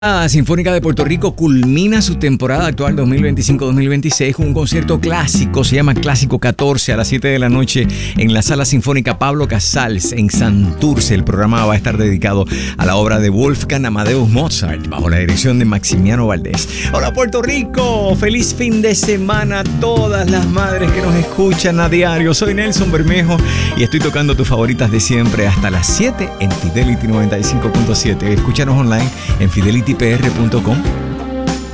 La Sinfónica de Puerto Rico culmina su temporada actual 2025-2026 con un concierto clásico, se llama Clásico 14 a las 7 de la noche en la Sala Sinfónica Pablo Casals en Santurce. El programa va a estar dedicado a la obra de Wolfgang Amadeus Mozart bajo la dirección de Maximiano Valdés. Hola Puerto Rico, feliz fin de semana a todas las madres que nos escuchan a diario. Soy Nelson Bermejo y estoy tocando tus favoritas de siempre hasta las 7 en Fidelity 95.7. Escúchanos online en fidelity.pr.com.